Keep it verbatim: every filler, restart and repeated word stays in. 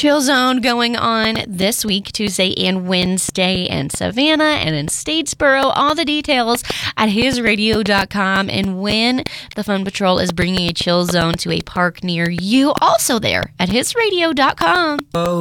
Chill Zone going on this week, Tuesday and Wednesday in Savannah and in Statesboro. All the details at his radio dot com. And when the Fun Patrol is bringing a Chill Zone to a park near you, also there at his radio dot com. Oh.